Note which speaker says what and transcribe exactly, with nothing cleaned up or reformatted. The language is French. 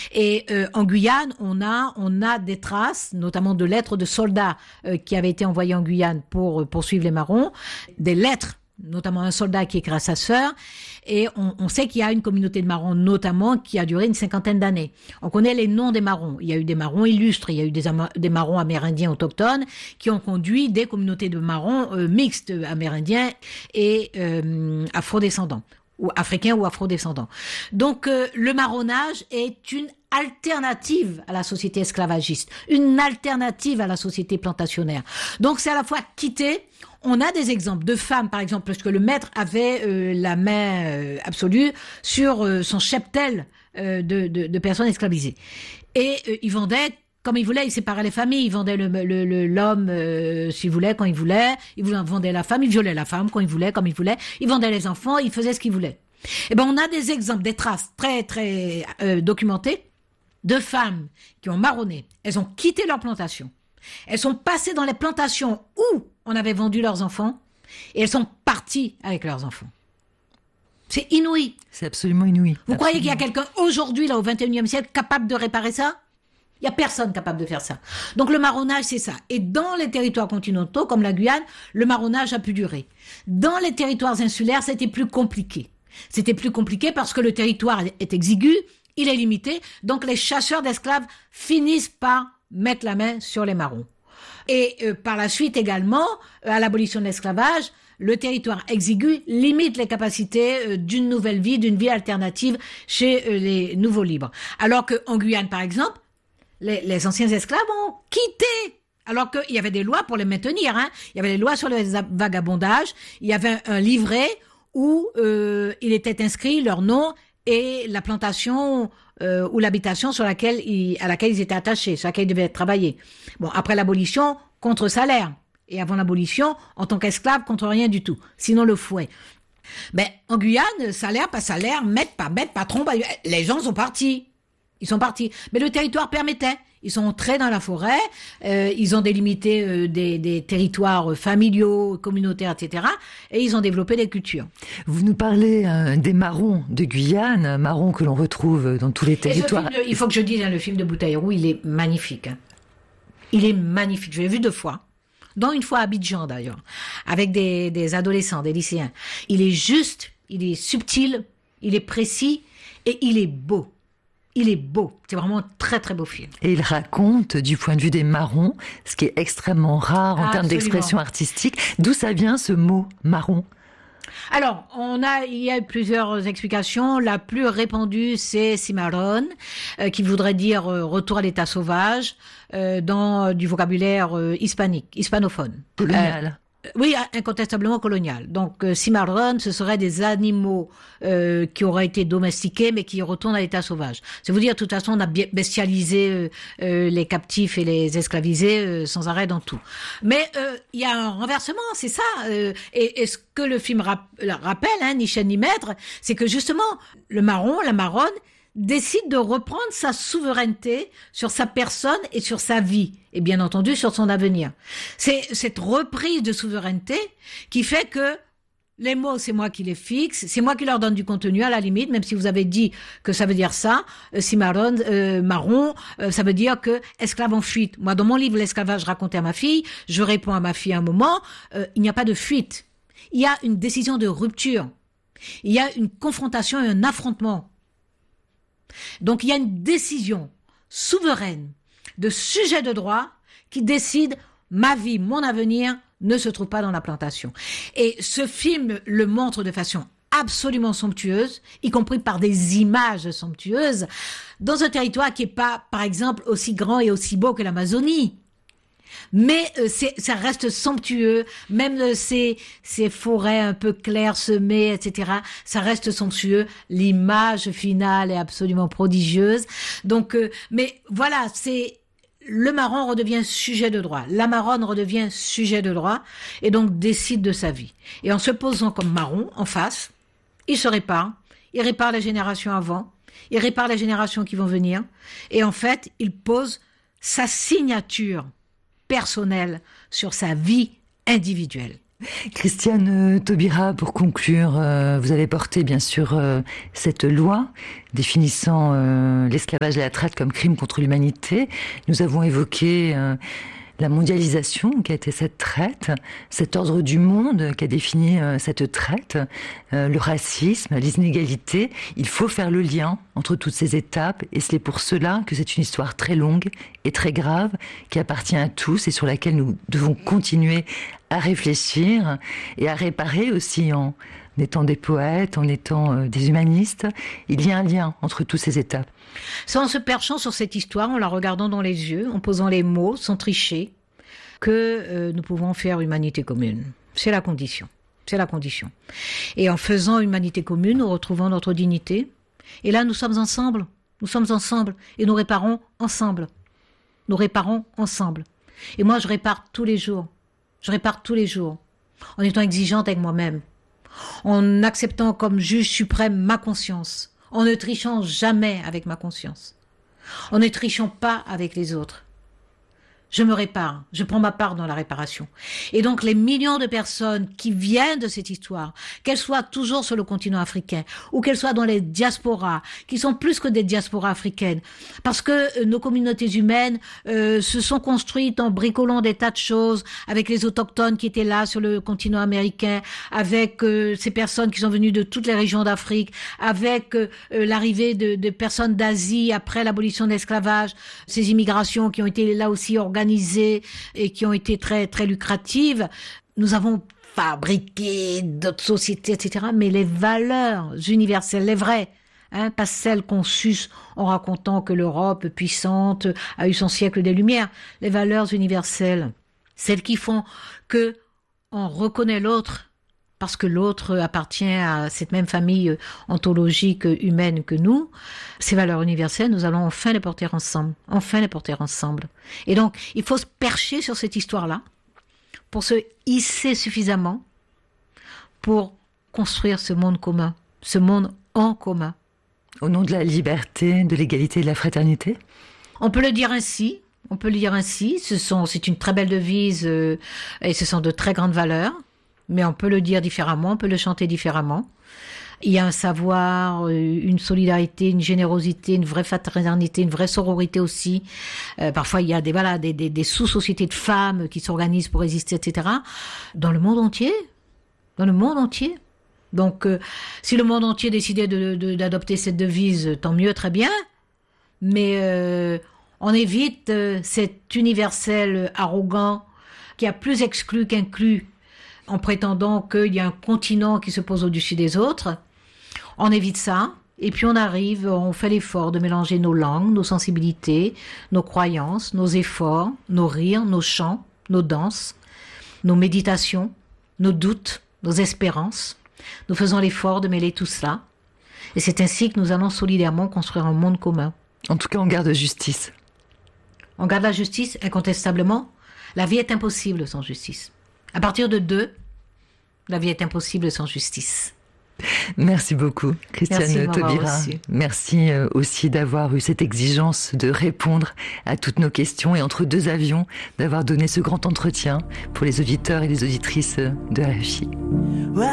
Speaker 1: Et euh, en Guyane, on a, on a des traces, notamment de lettres de soldats euh, qui avaient été envoyés en Guyane pour euh, poursuivre les marrons, des lettres, notamment un soldat qui écrit à sa sœur, et on, on sait qu'il y a une communauté de marrons, notamment, qui a duré une cinquantaine d'années. On connaît les noms des marrons. Il y a eu des marrons illustres, il y a eu des, ama- des marrons amérindiens autochtones qui ont conduit des communautés de marrons euh, mixtes, amérindiens et euh, afrodescendants, ou africains ou afrodescendants. Donc, euh, le marronnage est une alternative à la société esclavagiste, une alternative à la société plantationnaire. Donc, c'est à la fois quitter. On a des exemples de femmes, par exemple, parce que le maître avait euh, la main euh, absolue sur euh, son cheptel euh, de, de, de personnes esclavisées. Et euh, il vendait comme il voulait, il séparait les familles, il vendait le, le, le, l'homme euh, s'il voulait, quand il voulait, il vendait la femme, il violait la femme quand il voulait, comme il voulait, il vendait les enfants, il faisait ce qu'il voulait. Eh ben, on a des exemples, des traces très, très euh, documentées de femmes qui ont marronné. Elles ont quitté leur plantation. Elles sont passées dans les plantations où on avait vendu leurs enfants et elles sont parties avec leurs enfants. C'est inouï.
Speaker 2: C'est absolument inouï.
Speaker 1: Vous
Speaker 2: absolument.
Speaker 1: croyez qu'il y a quelqu'un aujourd'hui, là, au vingt et unième siècle, capable de réparer ça? Il y a personne capable de faire ça. Donc le marronnage, c'est ça. Et dans les territoires continentaux, comme la Guyane, le marronnage a pu durer. Dans les territoires insulaires, c'était plus compliqué. C'était plus compliqué parce que le territoire est exigu, il est limité, donc les chasseurs d'esclaves finissent par mettre la main sur les marrons. Et euh, par la suite également, euh, à l'abolition de l'esclavage, le territoire exigu limite les capacités euh, d'une nouvelle vie, d'une vie alternative chez euh, les nouveaux libres. Alors qu'en Guyane, par exemple, les, les anciens esclaves ont quitté. Alors qu'il y avait des lois pour les maintenir. Hein. Il y avait des lois sur le vagabondage. Il y avait un, un livret où euh, il était inscrit leur nom et la plantation euh, ou l'habitation sur laquelle ils, à laquelle ils étaient attachés, sur laquelle ils devaient travailler. Bon, après l'abolition, contre salaire. Et avant l'abolition, en tant qu'esclave, contre rien du tout. Sinon le fouet. Ben, en Guyane, salaire, pas salaire, maître, pas maître, patron, pas... les gens sont partis. Ils sont partis. Mais le territoire permettait. Ils sont entrés dans la forêt, euh, ils ont délimité euh, des, des territoires familiaux, communautaires, et cetera. Et ils ont développé des cultures.
Speaker 2: Vous nous parlez euh, des marrons de Guyane, marrons que l'on retrouve dans tous les territoires.
Speaker 1: Et ce film de, il faut que je dise, hein, le film de Boutaïrou, il est magnifique. Hein. Il est magnifique. Je l'ai vu deux fois. Dont une fois à Abidjan, d'ailleurs. Avec des, des adolescents, des lycéens. Il est juste, il est subtil, il est précis et il est beau. Il est beau. C'est vraiment un très très beau film.
Speaker 2: Et il raconte du point de vue des marrons, ce qui est extrêmement rare en
Speaker 1: ah,
Speaker 2: termes
Speaker 1: absolument.
Speaker 2: d'expression artistique. D'où ça vient ce mot marron?
Speaker 1: Alors, on a, il y a plusieurs explications. La plus répandue, c'est cimarron, euh, qui voudrait dire euh, retour à l'état sauvage, euh, dans euh, du vocabulaire euh, hispanique, hispanophone.
Speaker 2: Colonial.
Speaker 1: Euh, Oui, incontestablement colonial. Donc, euh, cimarron, ce seraient des animaux euh, qui auraient été domestiqués, mais qui retournent à l'état sauvage. C'est vous dire, de toute façon, on a bestialisé euh, euh, les captifs et les esclavisés euh, sans arrêt dans tout. Mais euh, il y a un renversement, c'est ça. Euh, et, et ce que le film rap- rappelle, hein, ni chaîne ni maître, c'est que justement, le marron, la marronne, décide de reprendre sa souveraineté sur sa personne et sur sa vie, et bien entendu sur son avenir. C'est cette reprise de souveraineté qui fait que les mots, c'est moi qui les fixe, c'est moi qui leur donne du contenu à la limite, même si vous avez dit que ça veut dire ça, euh, cimarron, euh, marron, euh, ça veut dire que esclave en fuite. Moi, dans mon livre L'esclavage raconté à ma fille, je réponds à ma fille à un moment, euh, il n'y a pas de fuite. Il y a une décision de rupture. Il y a une confrontation et un affrontement. Donc, il y a une décision souveraine de sujet de droit qui décide ma vie, mon avenir ne se trouve pas dans la plantation. Et ce film le montre de façon absolument somptueuse, y compris par des images somptueuses, dans un territoire qui n'est pas, par exemple, aussi grand et aussi beau que l'Amazonie. Mais euh, c'est, ça reste somptueux, même euh, ces, ces forêts un peu clairsemées, et cetera. Ça reste somptueux. L'image finale est absolument prodigieuse. Donc, euh, mais voilà, c'est le marron redevient sujet de droit. La marronne redevient sujet de droit et donc décide de sa vie. Et en se posant comme marron en face, il se répare. Il répare les générations avant. Il répare les générations qui vont venir. Et en fait, il pose sa signature personnelle sur sa vie individuelle.
Speaker 2: Christiane Taubira, pour conclure, euh, vous avez porté bien sûr euh, cette loi définissant euh, l'esclavage et la traite comme crime contre l'humanité. Nous avons évoqué euh, la mondialisation qui a été cette traite, cet ordre du monde qui a défini euh, cette traite, euh, le racisme, les inégalités. Il faut faire le lien entre toutes ces étapes et c'est pour cela que c'est une histoire très longue et très grave qui appartient à tous et sur laquelle nous devons continuer à réfléchir et à réparer aussi en étant des poètes, en étant euh, des humanistes. Il y a un lien entre toutes ces étapes.
Speaker 1: C'est en se perchant sur cette histoire, en la regardant dans les yeux, en posant les mots, sans tricher, que euh, nous pouvons faire humanité commune. C'est la condition. C'est la condition. Et en faisant humanité commune, nous retrouvons notre dignité. Et là, nous sommes ensemble. Nous sommes ensemble. Et nous réparons ensemble. Nous réparons ensemble. Et moi, je répare tous les jours. Je répare tous les jours. En étant exigeante avec moi-même. En acceptant comme juge suprême ma conscience. En ne trichant jamais avec ma conscience. En ne trichant pas avec les autres. Je me répare, je prends ma part dans la réparation. Et donc les millions de personnes qui viennent de cette histoire, qu'elles soient toujours sur le continent africain ou qu'elles soient dans les diasporas, qui sont plus que des diasporas africaines, parce que nos communautés humaines euh, se sont construites en bricolant des tas de choses avec les autochtones qui étaient là sur le continent américain, avec euh, ces personnes qui sont venues de toutes les régions d'Afrique, avec euh, l'arrivée de, de personnes d'Asie après l'abolition de l'esclavage, ces immigrations qui ont été là aussi organisées organisées et qui ont été très très lucratives. Nous avons fabriqué d'autres sociétés, et cetera. Mais les valeurs universelles, les vraies, hein, pas celles qu'on suce en racontant que l'Europe puissante a eu son siècle des Lumières. Les valeurs universelles, celles qui font que on reconnaît l'autre parce que l'autre appartient à cette même famille ontologique humaine que nous, ces valeurs universelles, nous allons enfin les porter ensemble, enfin les porter ensemble. Et donc, il faut se percher sur cette histoire-là pour se hisser suffisamment pour construire ce monde commun, ce monde en commun.
Speaker 2: Au nom de la liberté, de l'égalité et de la fraternité ?
Speaker 1: On peut le dire ainsi, on peut le dire ainsi, ce sont, c'est une très belle devise euh, et ce sont de très grandes valeurs. Mais on peut le dire différemment, on peut le chanter différemment. Il y a un savoir, une solidarité, une générosité, une vraie fraternité, une vraie sororité aussi. Euh, parfois, il y a des, voilà, des, des, des sous-sociétés de femmes qui s'organisent pour résister, et cetera. Dans le monde entier. Dans le monde entier. Donc, euh, si le monde entier décidait de, de, d'adopter cette devise, tant mieux, très bien. Mais euh, on évite euh, cet universel arrogant qui a plus exclu qu'inclus, en prétendant qu'il y a un continent qui se pose au-dessus des autres. On évite ça, et puis on arrive, on fait l'effort de mélanger nos langues, nos sensibilités, nos croyances, nos efforts, nos rires, nos chants, nos danses, nos méditations, nos doutes, nos espérances. Nous faisons l'effort de mêler tout cela, et c'est ainsi que nous allons solidairement construire un monde commun.
Speaker 2: En tout cas, on garde justice.
Speaker 1: On garde la justice, incontestablement. La vie est impossible sans justice. À partir de deux, la vie est impossible sans justice.
Speaker 2: Merci beaucoup, Christiane
Speaker 1: Merci,
Speaker 2: Taubira.
Speaker 1: aussi.
Speaker 2: Merci aussi d'avoir eu cette exigence de répondre à toutes nos questions et entre deux avions, d'avoir donné ce grand entretien pour les auditeurs et les auditrices de R F I.